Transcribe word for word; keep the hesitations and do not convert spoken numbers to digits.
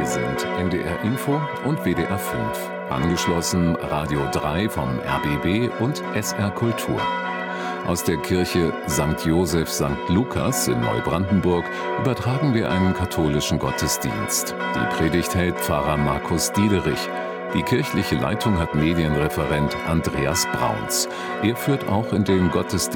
Hier sind N D R Info und W D R fünf. Angeschlossen Radio drei vom R B B und S R Kultur. Aus der Kirche Sankt Joseph Sankt Lukas in Neubrandenburg übertragen wir einen katholischen Gottesdienst. Die Predigt hält Pfarrer Markus Diederich. Die kirchliche Leitung hat Medienreferent Andreas Brauns. Er führt auch in den Gottesdienst